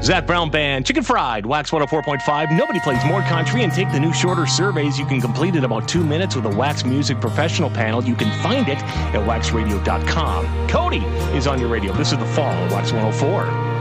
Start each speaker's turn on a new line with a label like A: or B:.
A: Zach Brown Band, Chicken Fried, Wax 104.5. Nobody plays more country, and take the new shorter surveys. You can complete in about 2 minutes with a Wax Music Professional panel. You can find it at waxradio.com. Cody is on your radio. This is The Fall at Wax 104.